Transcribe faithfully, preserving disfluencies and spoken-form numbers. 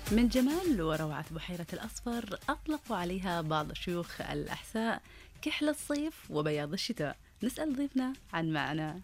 من جمال وروعة بحيرة الأصفر أطلقوا عليها بعض شيوخ الأحساء كحل الصيف وبياض الشتاء. نسأل ضيفنا عن معنى